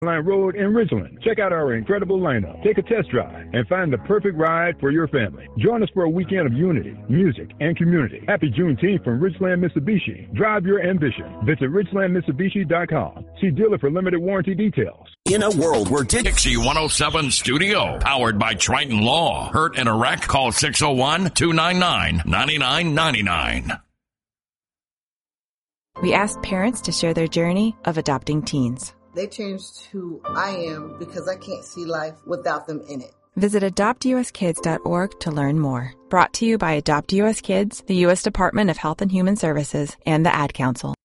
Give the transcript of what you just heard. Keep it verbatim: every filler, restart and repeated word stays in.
Line Road in Ridgeland. Check out our incredible lineup. Take a test drive and find the perfect ride for your family. Join us for a weekend of unity, music, and community. Happy Juneteenth from Ridgeland Mitsubishi. Drive your ambition. Visit ridgeland mitsubishi dot com. See dealer for limited warranty details. In a world where Dixie one oh seven Studio, powered by Triton Law. Hurt in a wreck? Call six oh one, two nine nine, nine nine nine nine. We asked parents to share their journey of adopting teens. They changed who I am because I can't see life without them in it. Visit adopt u s kids dot org to learn more. Brought to you by Adopt U S Kids, the U S Department of Health and Human Services, and the Ad Council.